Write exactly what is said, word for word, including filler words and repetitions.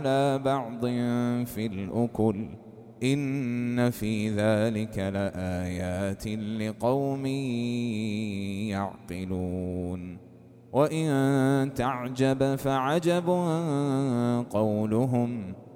على بعض في الأكل إن في ذلك لآيات لقوم يعقلون. وإن تعجب فعجب قولهم